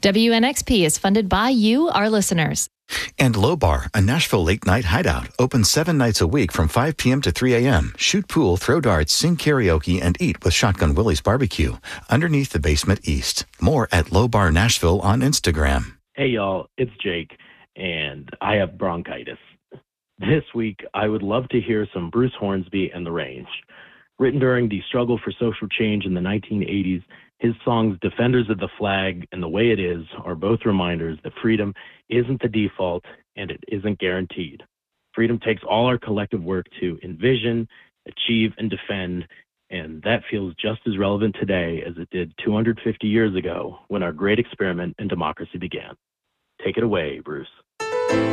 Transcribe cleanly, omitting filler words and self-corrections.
WNXP is funded by you, our listeners. And Low Bar, a Nashville late-night hideout, open 7 nights a week from 5 p.m. to 3 a.m. Shoot pool, throw darts, sing karaoke, and eat with Shotgun Willie's Barbecue, underneath the basement east. More at Low Bar Nashville on Instagram. Hey, y'all, it's Jake, and I have bronchitis. This week, I would love to hear some Bruce Hornsby and the Range. Written during the struggle for social change in the 1980s, his songs Defenders of the Flag and The Way It Is are both reminders that freedom isn't the default and it isn't guaranteed. Freedom takes all our collective work to envision, achieve, and defend, and that feels just as relevant today as it did 250 years ago when our great experiment in democracy began. Take it away, Bruce.